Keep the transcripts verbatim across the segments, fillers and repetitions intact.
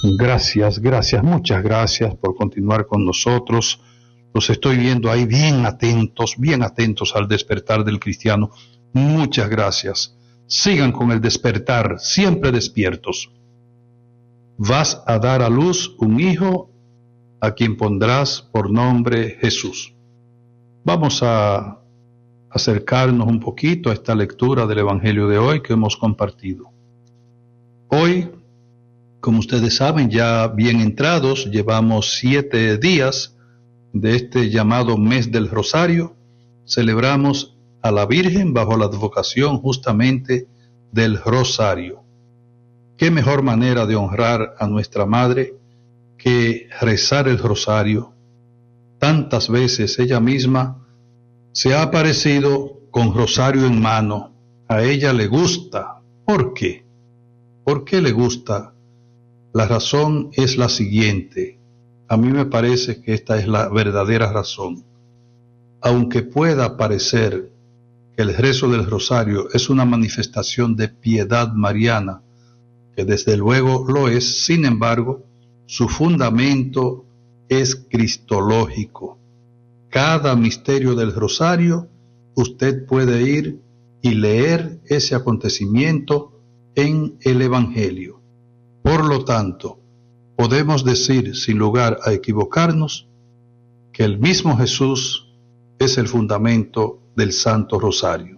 Gracias, gracias, muchas gracias por continuar con nosotros. Los estoy viendo ahí bien atentos, bien atentos al despertar del cristiano. Muchas gracias. Sigan con el despertar, siempre despiertos. Vas a dar a luz un hijo a quien pondrás por nombre Jesús. Vamos a acercarnos un poquito a esta lectura del Evangelio de hoy que hemos compartido. Hoy, como ustedes saben, ya bien entrados, llevamos siete días de este llamado mes del Rosario. Celebramos a la Virgen bajo la advocación justamente del Rosario. ¿Qué mejor manera de honrar a nuestra Madre que rezar el Rosario? Tantas veces ella misma se ha aparecido con rosario en mano. A ella le gusta. ¿Por qué? ¿Por qué le gusta? La razón es la siguiente. A mí me parece que esta es la verdadera razón. Aunque pueda parecer que el rezo del rosario es una manifestación de piedad mariana, que desde luego lo es, sin embargo, su fundamento es cristológico. Cada misterio del rosario, usted puede ir y leer ese acontecimiento en el Evangelio. Por lo tanto, podemos decir, sin lugar a equivocarnos, que el mismo Jesús es el fundamento del Santo Rosario.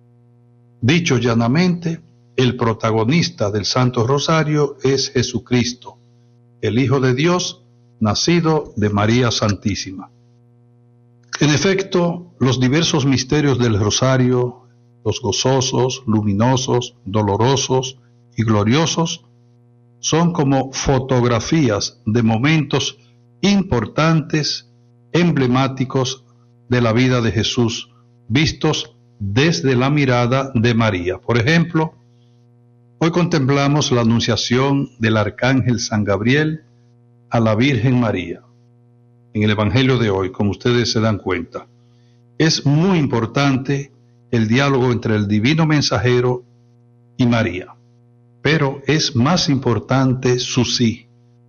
Dicho llanamente, el protagonista del Santo Rosario es Jesucristo, el Hijo de Dios, nacido de María Santísima. En efecto, los diversos misterios del Rosario, los gozosos, luminosos, dolorosos y gloriosos, son como fotografías de momentos importantes, emblemáticos de la vida de Jesús, vistos desde la mirada de María. Por ejemplo, hoy contemplamos la anunciación del arcángel San Gabriel a la Virgen María. En el Evangelio de hoy, como ustedes se dan cuenta, es muy importante el diálogo entre el divino mensajero y María. Pero es más importante su sí,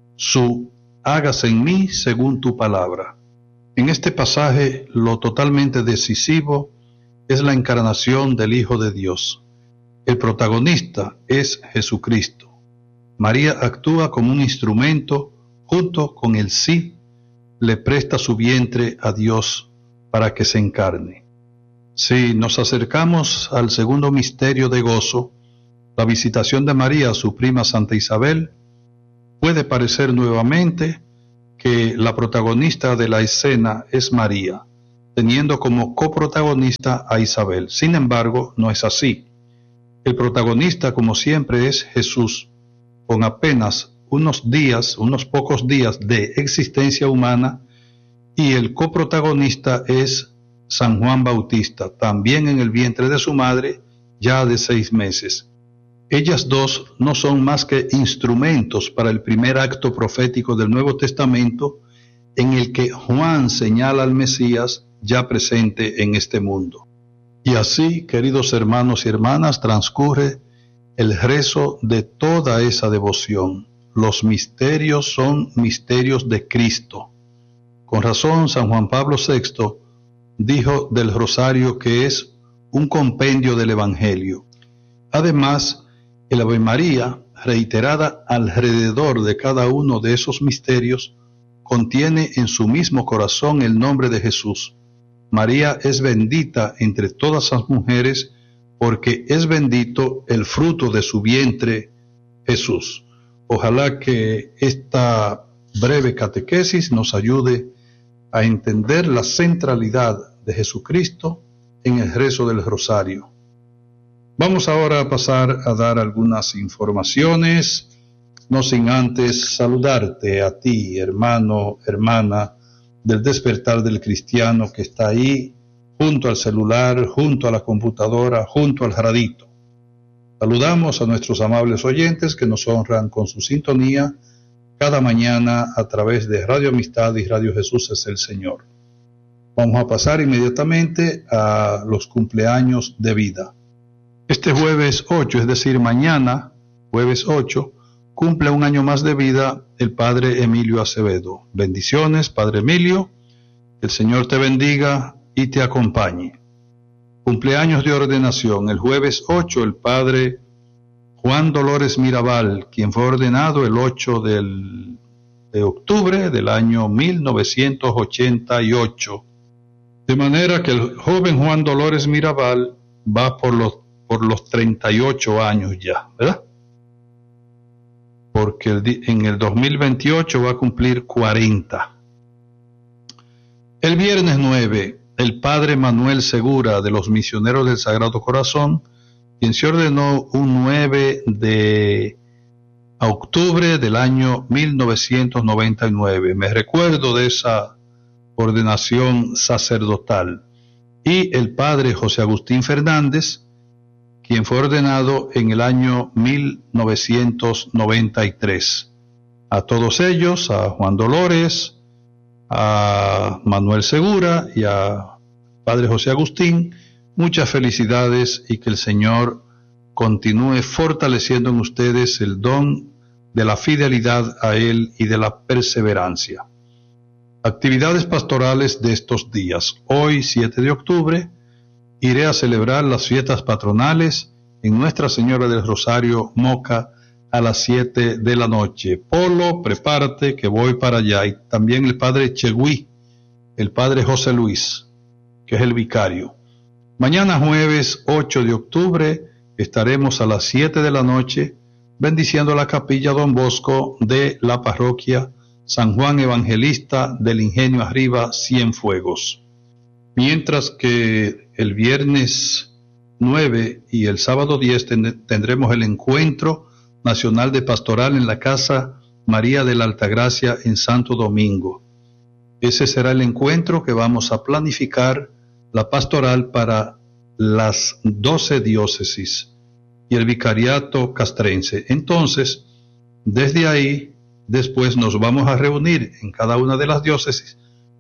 su hágase en mí según tu palabra. En este pasaje, lo totalmente decisivo es la encarnación del Hijo de Dios. El protagonista es Jesucristo. María actúa como un instrumento junto con el sí, le presta su vientre a Dios para que se encarne. Si nos acercamos al segundo misterio de gozo, la visitación de María a su prima Santa Isabel, puede parecer nuevamente que la protagonista de la escena es María, teniendo como coprotagonista a Isabel. Sin embargo, no es así. El protagonista, como siempre, es Jesús, con apenas unos días, unos pocos días de existencia humana, y el coprotagonista es San Juan Bautista, también en el vientre de su madre, ya de seis meses. Ellas dos no son más que instrumentos para el primer acto profético del Nuevo Testamento, en el que Juan señala al Mesías ya presente en este mundo. Y así, queridos hermanos y hermanas, transcurre el rezo de toda esa devoción. Los misterios son misterios de Cristo. Con razón, San Juan Pablo sexto dijo del rosario que es un compendio del Evangelio. Además, el Ave María, reiterada alrededor de cada uno de esos misterios, contiene en su mismo corazón el nombre de Jesús. María es bendita entre todas las mujeres porque es bendito el fruto de su vientre, Jesús. Ojalá que esta breve catequesis nos ayude a entender la centralidad de Jesucristo en el rezo del rosario. Vamos ahora a pasar a dar algunas informaciones, no sin antes saludarte a ti, hermano, hermana, del despertar del cristiano que está ahí, junto al celular, junto a la computadora, junto al radito. Saludamos a nuestros amables oyentes que nos honran con su sintonía cada mañana a través de Radio Amistad y Radio Jesús es el Señor. Vamos a pasar inmediatamente a los cumpleaños de vida. Este jueves ocho, es decir, mañana, jueves ocho, cumple un año más de vida el padre Emilio Acevedo. Bendiciones, padre Emilio, que el Señor te bendiga y te acompañe. Cumpleaños de ordenación, el jueves ocho, el padre Juan Dolores Mirabal, quien fue ordenado el ocho del, de octubre del año mil novecientos ochenta y ocho. De manera que el joven Juan Dolores Mirabal va por los, por los treinta y ocho años ya, ¿verdad? Porque el, en el dos mil veintiocho va a cumplir cuarenta. El viernes nueve, el padre Manuel Segura de los Misioneros del Sagrado Corazón, quien se ordenó un nueve de octubre del año mil novecientos noventa y nueve. Me recuerdo de esa ordenación sacerdotal. Y el padre José Agustín Fernández, quien fue ordenado en el año mil novecientos noventa y tres. A todos ellos, a Juan Dolores, a Manuel Segura y a padre José Agustín, muchas felicidades y que el Señor continúe fortaleciendo en ustedes el don de la fidelidad a Él y de la perseverancia. Actividades pastorales de estos días. Hoy, siete de octubre, iré a celebrar las fiestas patronales en Nuestra Señora del Rosario, Moca, a las siete de la noche. Polo, prepárate que voy para allá. Y también el padre Chegüí, el padre José Luis, que es el vicario. Mañana jueves ocho de octubre estaremos a las siete de la noche bendiciendo la capilla Don Bosco de la parroquia San Juan Evangelista del Ingenio Arriba, Cienfuegos. Mientras que el viernes nueve y el sábado diez ten- tendremos el encuentro nacional de pastoral en la Casa María de la Altagracia en Santo Domingo. Ese será el encuentro que vamos a planificar la pastoral para las doce diócesis y el vicariato castrense. Entonces, desde ahí, después nos vamos a reunir en cada una de las diócesis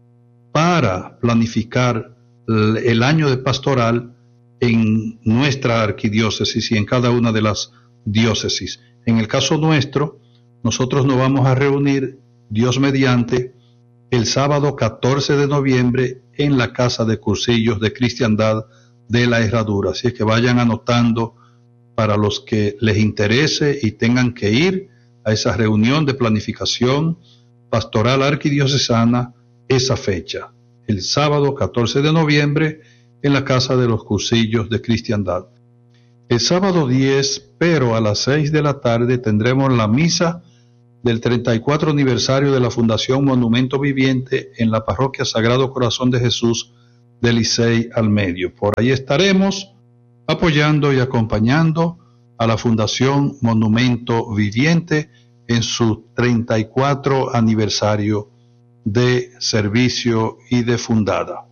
para planificar el año de pastoral en nuestra arquidiócesis y en cada una de las diócesis. En el caso nuestro, nosotros nos vamos a reunir, Dios mediante, el sábado catorce de noviembre en la Casa de Cursillos de Cristiandad de la Herradura. Así es que vayan anotando para los que les interese y tengan que ir a esa reunión de planificación pastoral arquidiocesana esa fecha, el sábado catorce de noviembre en la Casa de los Cursillos de Cristiandad. El sábado diez, pero a las seis de la tarde, tendremos la misa del treinta y cuatro aniversario de la Fundación Monumento Viviente en la Parroquia Sagrado Corazón de Jesús de Licey al Medio. Por ahí estaremos apoyando y acompañando a la Fundación Monumento Viviente en su treinta y cuatro aniversario de servicio y de fundada.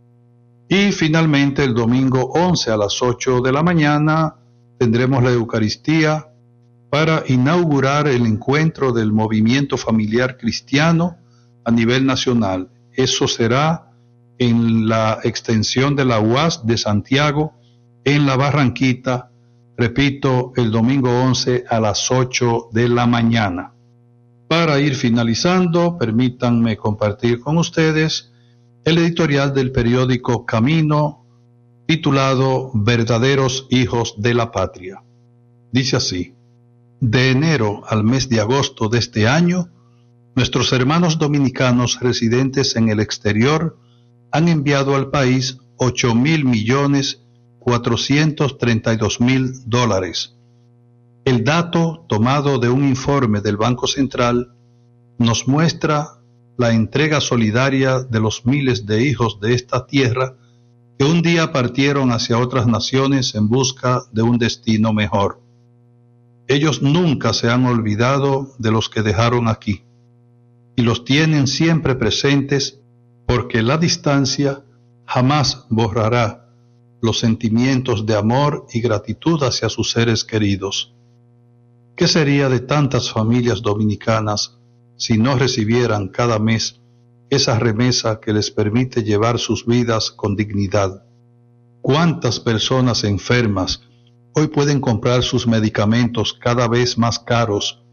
Y finalmente el domingo once a las ocho de la mañana tendremos la Eucaristía para inaugurar el encuentro del movimiento familiar cristiano a nivel nacional. Eso será en la extensión de la U A S de Santiago, en la Barranquita, repito, el domingo once a las ocho de la mañana. Para ir finalizando, permítanme compartir con ustedes el editorial del periódico Camino, titulado Verdaderos Hijos de la Patria. Dice así: de enero al mes de agosto de este año, nuestros hermanos dominicanos residentes en el exterior han enviado al país ocho mil millones cuatrocientos treinta y dos mil dólares. El dato, tomado de un informe del Banco Central, nos muestra la entrega solidaria de los miles de hijos de esta tierra que un día partieron hacia otras naciones en busca de un destino mejor. Ellos nunca se han olvidado de los que dejaron aquí y los tienen siempre presentes porque la distancia jamás borrará los sentimientos de amor y gratitud hacia sus seres queridos. ¿Qué sería de tantas familias dominicanas si no recibieran cada mes esa remesa que les permite llevar sus vidas con dignidad? ¿Cuántas personas enfermas hoy pueden comprar sus medicamentos cada vez más caros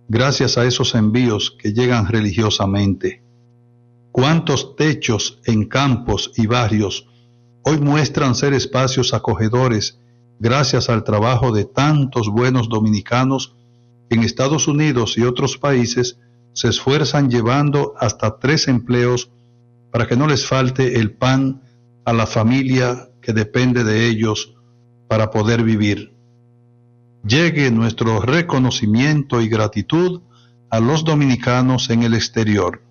gracias a esos envíos que llegan religiosamente. Cuántos techos en campos y barrios hoy muestran ser espacios acogedores gracias al trabajo de tantos buenos dominicanos que en Estados Unidos y otros países se esfuerzan llevando hasta tres empleos para que no les falte el pan a la familia que depende de ellos para poder vivir. Llegue nuestro reconocimiento y gratitud a los dominicanos en el exterior.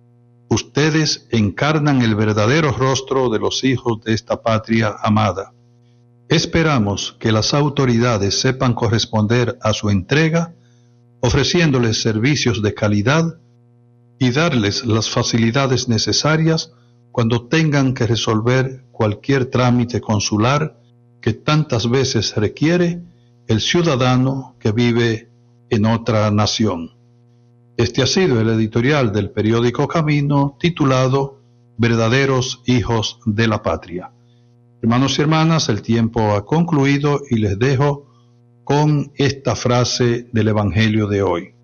Ustedes encarnan el verdadero rostro de los hijos de esta patria amada. Esperamos que las autoridades sepan corresponder a su entrega, ofreciéndoles servicios de calidad y darles las facilidades necesarias cuando tengan que resolver cualquier trámite consular que tantas veces requiere el ciudadano que vive en otra nación. Este ha sido el editorial del periódico Camino, titulado Verdaderos Hijos de la Patria. Hermanos y hermanas, el tiempo ha concluido y les dejo con esta frase del Evangelio de hoy.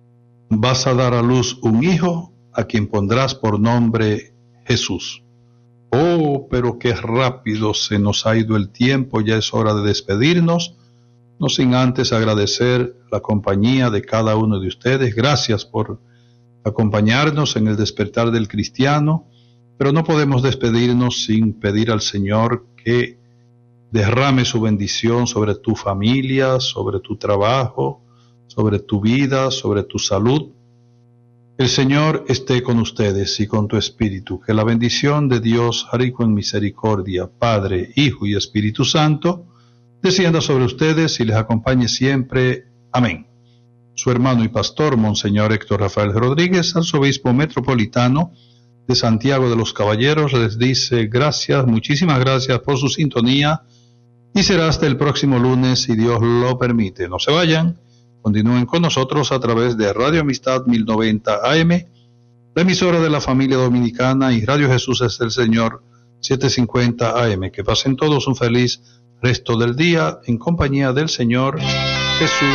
Vas a dar a luz un hijo a quien pondrás por nombre Jesús. Oh, pero qué rápido se nos ha ido el tiempo, ya es hora de despedirnos, no sin antes agradecer la compañía de cada uno de ustedes. Gracias por acompañarnos en el despertar del cristiano, pero no podemos despedirnos sin pedir al Señor que derrame su bendición sobre tu familia, sobre tu trabajo, sobre tu vida, sobre tu salud. El Señor esté con ustedes y con tu espíritu. Que la bendición de Dios, rico en misericordia, Padre, Hijo y Espíritu Santo, descienda sobre ustedes y les acompañe siempre. Amén. Su hermano y pastor, Monseñor Héctor Rafael Rodríguez, arzobispo metropolitano de Santiago de los Caballeros, les dice gracias, muchísimas gracias por su sintonía y será hasta el próximo lunes, si Dios lo permite. No se vayan, continúen con nosotros a través de Radio Amistad mil noventa A M, la emisora de la familia dominicana, y Radio Jesús es el Señor setecientos cincuenta A M. Que pasen todos un feliz resto del día en compañía del Señor Jesús.